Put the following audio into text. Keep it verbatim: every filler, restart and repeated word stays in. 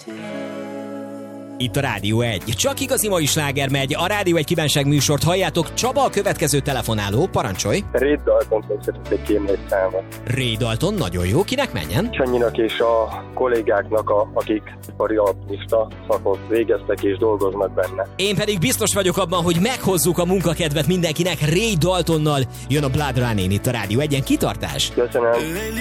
Itt a Rádió egy. Csak igazi mai sláger megy. A Rádió egy kívánság műsort halljátok. Csaba a következő telefonáló. Parancsolj! Ray Dalton szeretnék kérni egy számot. Ray Dalton, nagyon jó. Kinek menjen? Sanyinak és a kollégáknak, a, akik ipari alpinista szakot végeztek és dolgoznak benne. Én pedig biztos vagyok abban, hogy meghozzuk a munkakedvet mindenkinek. Ray Daltonnal jön a Blood Running itt a Rádió egyen. Kitartás! Köszönöm!